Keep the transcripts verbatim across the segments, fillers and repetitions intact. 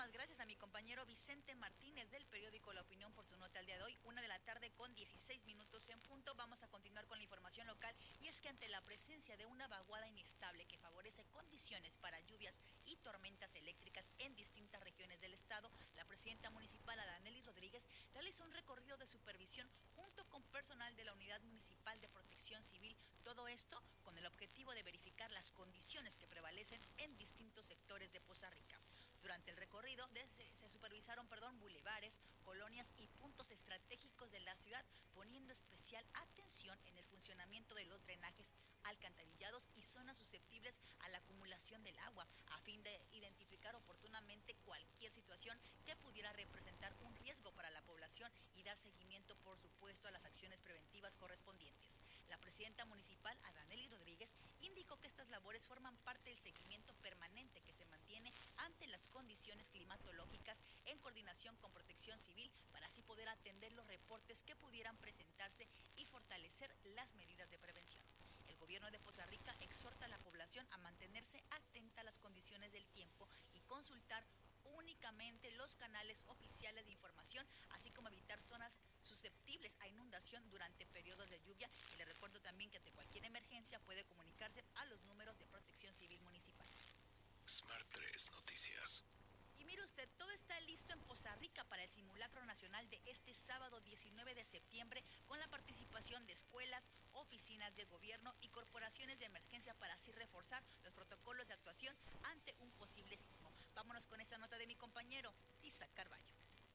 Muchísimas gracias a mi compañero Vicente Martínez del periódico La Opinión por su nota al día de hoy. Una de la tarde con dieciséis minutos en punto. Vamos a continuar con la información local y es que ante la presencia de una vaguada inestable que favorece condiciones para lluvias y tormentas eléctricas en distintas regiones del estado, la presidenta municipal Adanely Rodríguez realizó un recorrido de supervisión junto con personal de la Unidad Municipal de Protección Civil. Todo esto con el objetivo de verificar las condiciones que prevalecen en distintos sectores de Poza Rica. Durante el recorrido desde, se supervisaron perdón, bulevares, colonias y puntos estratégicos de la ciudad, poniendo especial atención en el funcionamiento de los drenajes, alcantarillados y zonas susceptibles a la acumulación del agua, a fin de identificar oportunamente cualquier situación que pudiera representar un riesgo para la población y dar seguimiento, por supuesto, a las acciones preventivas correspondientes. La presidenta municipal, Adanely Rodríguez, indicó que estas labores forman parte del seguimiento permanente que se mantiene ante las condiciones climatológicas en coordinación con Protección Civil para así poder atender los reportes que pudieran presentarse y fortalecer las medidas de prevención. El gobierno de Poza Rica exhorta a la población a mantenerse atenta a las condiciones del tiempo y consultar únicamente los canales oficiales de información, así como evitar zonas susceptibles a inundación durante periodos de lluvia. Y le recuerdo también que ante cualquier emergencia puede comunicarse a los números de Protección Civil Municipal. Smart tres Noticias. Y mire usted, todo está listo en Poza Rica para el simulacro nacional de este sábado diecinueve de septiembre, con la participación de escuelas, oficinas de gobierno y corporaciones de emergencia para así reforzar los protocolos de actuación ante un posible sismo. Vámonos con esta nota de mi compañero Isaac Carballo.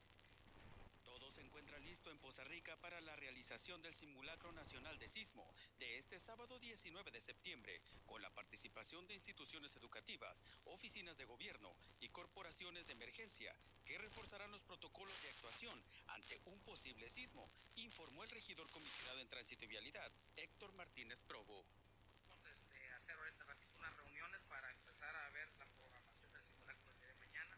Todo se encuentra listo en Poza Rica para la realización del simulacro nacional de sismo de este sábado diecinueve de septiembre, con la participación de instituciones educativas, oficinas de gobierno y corporaciones de emergencia, que reforzarán los protocolos de actuación ante un posible sismo, informó el regidor comisionado en Tránsito y Vialidad, Héctor Martínez Probo. Vamos este, a hacer ahorita unas reuniones para empezar a ver la programación del simulacro el día de mañana.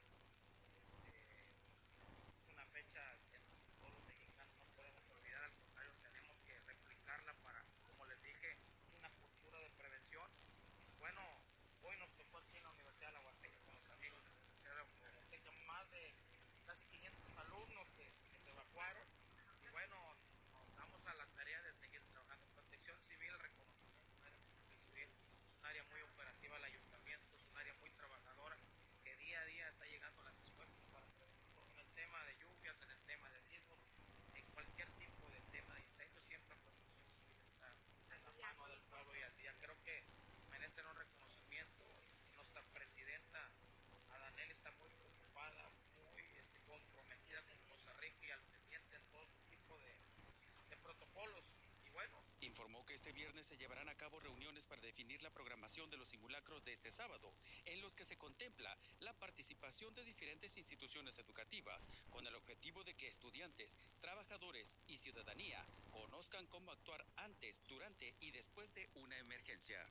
Una fecha que todos los mexicanos no podemos olvidar, al contrario tenemos que replicarla para, como les dije, es una cultura de prevención. Bueno, hoy nos tocó aquí en la Universidad de la Huasteca con los amigos de la Universidad de la Huasteca, más de casi quinientos alumnos que, que se evacuaron, y bueno, nos damos a la tarea de seguir trabajando. Protección Civil, reconocimiento de Protección Civil, es un área muy operativa, el ayuntamiento es un área muy trabajadora, que día a día está llegando a las escuelas para prevenir en el tema de lluvias, en el tema de sismos, en cualquier tipo de tema de incendios, siempre Protección Civil está en la mano del pueblo y al día. Creo que merecen un reconocimiento. Nuestra presidenta Adanely está muy preocupada, muy este, comprometida con Poza Rica y al pendiente en todo tipo de, de protocolos. Y bueno, informó que este viernes se llevarán a cabo reuniones para definir la programación de los simulacros de este sábado, en los que se contempla la participación de diferentes instituciones educativas, con el objetivo de que estudiantes, trabajadores y ciudadanía conozcan cómo actuar antes, durante y después de una emergencia.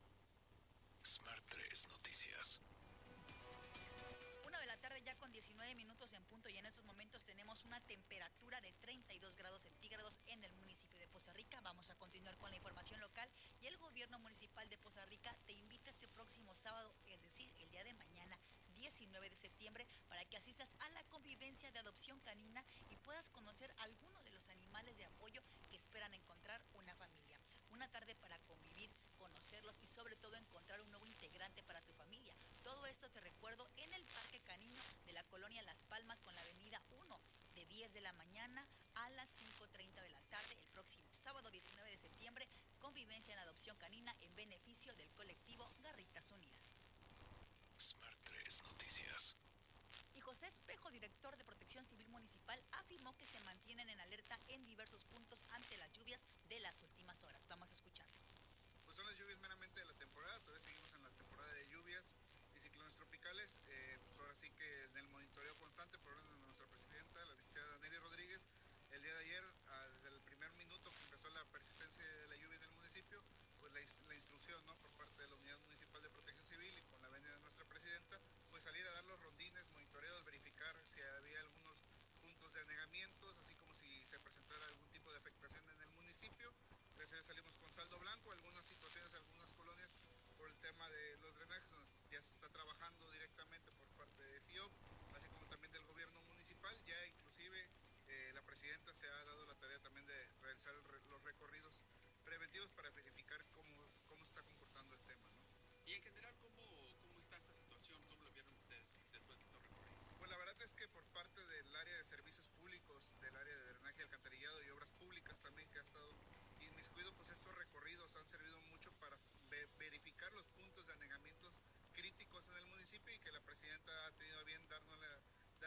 Smart tres Noticias. Una de la tarde ya con diecinueve minutos en punto, y en estos momentos tenemos una temperatura de treinta y dos grados centígrados en el municipio de Poza Rica. Vamos a continuar con la información local y el gobierno municipal de Poza Rica te invita este próximo sábado, es decir, el día de mañana, diecinueve de septiembre, para que asistas a la convivencia de adopción canina y puedas conocer algunos de los animales de apoyo que esperan encontrar una familia. Una tarde para convivir, conocerlos y sobre todo encontrar un nuevo integrante para tu familia. Todo esto te recuerdo en el Parque Canino de la colonia Las Palmas con la avenida uno, de diez de la mañana a las cinco treinta de la tarde, el próximo sábado diecinueve de septiembre, convivencia en adopción canina en beneficio del colectivo Garritas Unidas. Smart tres Noticias. Y José Espejo, director de Protección Civil Municipal, afirmó que se mantienen en alerta en diversos puntos ante las lluvias de las últimas horas. Vamos a escucharlo. Pues son las lluvias meramente de la temporada, todavía seguimos en la temporada de lluvias y ciclones tropicales. Eh, pues ahora sí que en el monitoreo constante por orden de nuestra presidenta, la licenciada Adanely Rodríguez, el día de ayer, ah, desde el primer minuto que empezó la persistencia de la lluvia en el municipio, pues la, la instrucción, ¿no?, por parte de la Unidad Municipal de Protección Civil y con la venia de nuestra presidenta, pues salir a dar los rondines, monitoreos, verificar si había algunos puntos de anegamientos, así como si se presentara algún tipo de afectación en el municipio. Gracias a Dios salimos con saldo blanco, algunas situaciones, algunas colonias por el tema de los drenajes, donde ya se está trabajando directamente por parte de C I O P, así como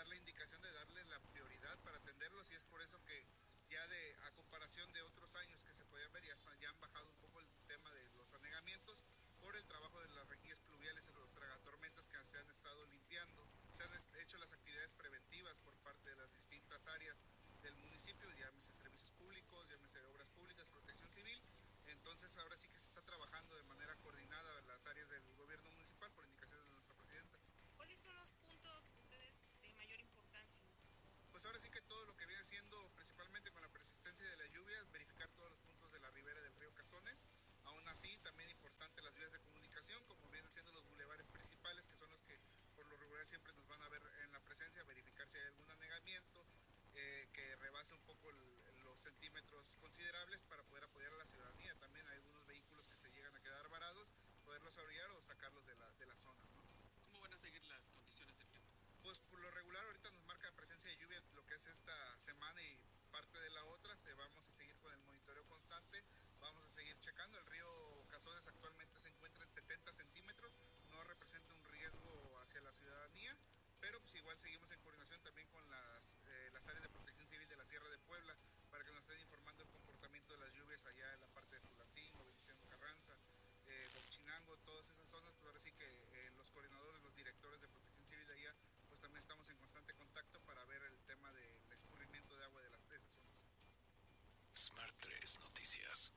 dar la indicación de darle la prioridad para atenderlos, y es por eso que ya de a comparación de otros años que se podían ver, ya, ya han bajado un poco el tema de los anegamientos por el trabajo de las rejillas pluviales y los tragatormentas que se han estado limpiando. Se han hecho las actividades preventivas por parte de las distintas áreas del municipio, llámese servicios públicos, llámese obras públicas, protección civil. Entonces ahora sí que se está trabajando de manera coordinada en las áreas del gobierno municipal por indicaciones de nuestra presidenta. ¿Cuáles son los puntos ustedes de mayor importancia? Pues ahora sí que todo lo que viene siendo, principalmente con la persistencia de las lluvias, verificar todos los puntos de la ribera del río Cazones. Aún así, también importante las vías de comunicación, como vienen siendo los bulevares principales, que son los que por lo regular siempre nos van a ver en la presencia, verificar si hay algún anegamiento eh, que rebase un poco el, los centímetros considerables para poder apoyar a la ciudadanía. También hay algunos vehículos que se llegan a quedar varados, poderlos orillar o sacarlos de la, de la zona, ¿no? ¿Cómo van a seguir las condiciones del tiempo? Pues por lo regular ahorita nos marca presencia de lluvia lo que es esta semana y parte de la otra. Se vamos a seguir con el monitoreo constante, vamos a seguir checando. El río Cazones actualmente se encuentra en setenta centímetros, no representa un riesgo hacia la ciudadanía, pero pues igual seguimos en coordinación también con las, eh, las áreas de protección civil de la Sierra de Puebla para que nos estén informando el comportamiento de las lluvias allá en la parte de Tulancingo, Venustiano Carranza, eh, Huachinango, todas esas zonas. Pues ahora sí que eh, los coordinadores, los directores de protección civil de allá, pues también estamos en constante contacto para ver el tema del escurrimiento de agua de las tres zonas. Smart tres Noticias.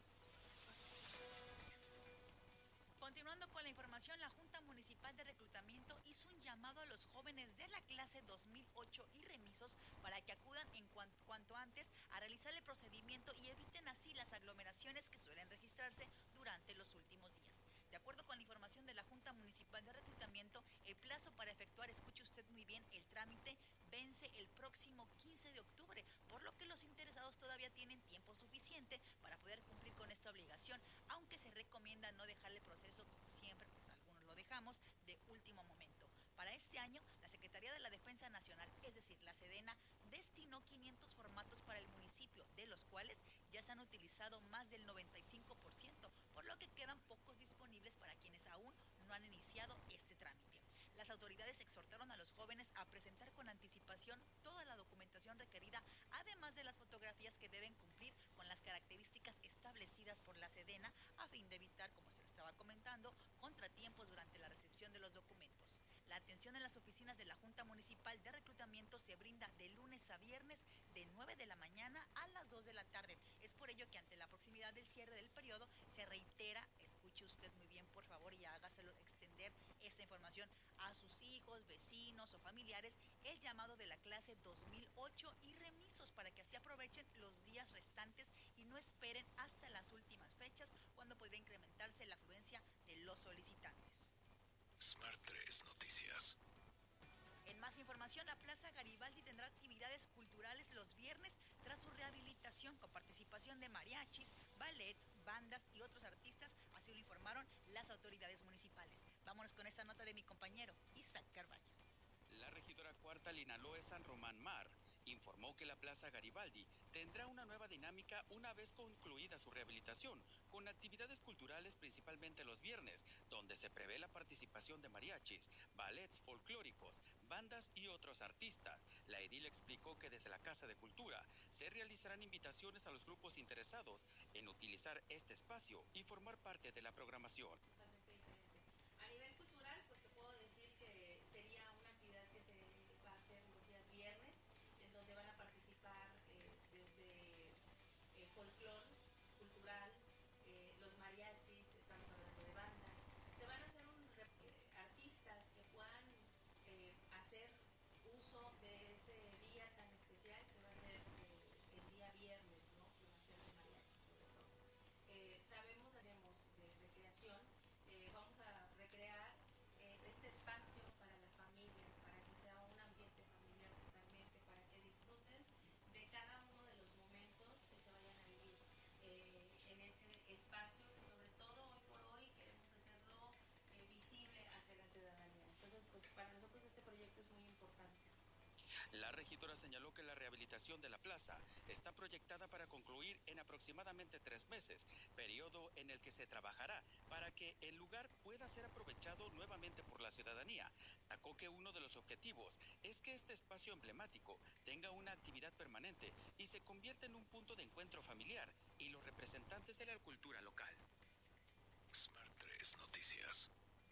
Continuando con la información, la Junta Municipal de Reclutamiento hizo un llamado a los jóvenes de la clase dos mil ocho y remisos para que acudan en cuan, cuanto antes a realizar el procedimiento y eviten así las aglomeraciones que suelen registrarse durante los últimos días. De acuerdo con la información de la Junta Municipal de Reclutamiento, el plazo para efectuar, escuche usted muy bien, el trámite vence el próximo quince de octubre, por lo que los interesados todavía tienen tiempo suficiente para poder cumplir con esta obligación, aunque se recomienda no dejar el proceso, como siempre, pues algunos lo dejamos, de último momento. Para este año, la Secretaría de la Defensa Nacional, es decir, la Sedena, destinó quinientos formatos para el municipio, de los cuales ya se han utilizado más del noventa y cinco por ciento, por lo que quedan pocos disponibles para quienes aún no han iniciado este trámite. Las autoridades exhortaron a los jóvenes a presentar con anticipación toda la documentación requerida, además de las fotografías que deben cumplir con las características establecidas por la Sedena, a fin de evitar, como se lo estaba comentando, contratiempos durante la recepción de los documentos. La atención en las oficinas de la Junta Municipal de Reclutamiento se brinda de lunes a viernes de nueve de la mañana a las dos de la tarde. Es por ello que ante la proximidad del cierre del periodo se reitera, escuche usted muy bien por favor y hágaselo extender esta información a sus hijos, vecinos o familiares, el llamado de la clase dos mil ocho y remisos para que así aprovechen los días restantes y no esperen hasta las últimas fechas cuando podría incrementarse la afluencia de los solicitantes. Smart tres Noticias. En más información, la Plaza Garibaldi tendrá actividades culturales los viernes tras su rehabilitación con participación de mariachis, ballets, bandas y otros artistas, así lo informaron las autoridades municipales. Vámonos con esta nota de mi compañero Isaac Carvalho. La regidora cuarta Linaloe San Román Mar informó que la Plaza Garibaldi tendrá una nueva dinámica una vez concluida su rehabilitación, con actividades culturales principalmente los viernes, donde se prevé la participación de mariachis, ballets folclóricos, bandas y otros artistas. La edil explicó que desde la Casa de Cultura se realizarán invitaciones a los grupos interesados en utilizar este espacio y formar parte de la programación. A nivel cultural, pues te puedo decir que sería una actividad que se va a hacer los días viernes, en donde van a participar eh, desde eh, folclore cultural, eh, los mariachis, estamos hablando de bandas. Se van a hacer un, eh, artistas que puedan eh, hacer uso de ese día tan especial que va a ser eh, el día viernes, ¿no? Que va a ser de mariachis sobre todo. Eh, sabemos, tenemos de recreación, eh, vamos a recrear eh, este espacio para la familia, para que sea un ambiente familiar totalmente, para que disfruten de cada uno de los momentos que se vayan a vivir eh, en ese espacio, que sobre todo hoy por hoy queremos hacerlo eh, visible hacia la ciudadanía. Entonces, pues para nosotros este proyecto es muy importante. La regidora señaló que la rehabilitación de la plaza está proyectada para concluir en aproximadamente tres meses, periodo en el que se trabajará para que el lugar pueda ser aprovechado nuevamente por la ciudadanía. Destacó que uno de los objetivos es que este espacio emblemático tenga una actividad permanente y se convierta en un punto de encuentro familiar y los representantes de la cultura local. Smart tres Noticias.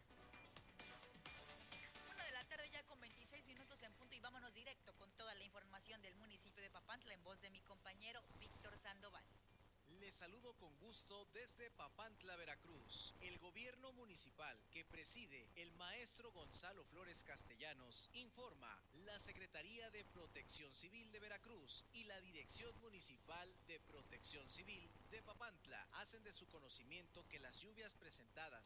Una de la tarde ya con veintiséis minutos en punto y vámonos directo con toda la información del municipio de Papantla en voz de mi compañero Víctor Sandoval. Les saludo con gusto desde Papantla, Veracruz. El gobierno municipal que preside el maestro Gonzalo Flores Castellanos informa: la Secretaría de Protección Civil de Veracruz y la Dirección Municipal de Protección Civil de Papantla hacen de su conocimiento que las lluvias presentadas